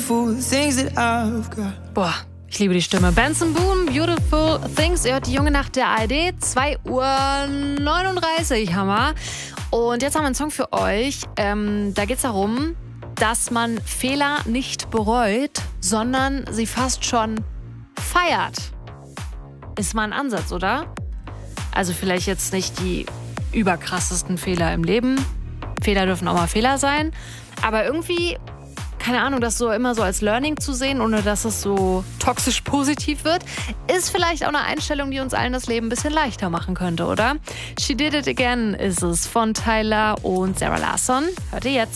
beautiful things that I've got. Boah, ich liebe die Stimme. Benson Boone, Beautiful Things. Ihr hört die Junge Nacht der ARD, 2:39 Uhr, Hammer. Und jetzt haben wir einen Song für euch. Da geht es darum, dass man Fehler nicht bereut, sondern sie fast schon feiert. Ist mal ein Ansatz, oder? Also vielleicht jetzt nicht die überkrassesten Fehler im Leben. Fehler dürfen auch mal Fehler sein. Aber irgendwie, keine Ahnung, das so immer so als Learning zu sehen, ohne dass es so toxisch positiv wird, ist vielleicht auch eine Einstellung, die uns allen das Leben ein bisschen leichter machen könnte, oder? She Did It Again ist es von Tyler und Sarah Larsson. Hört ihr jetzt.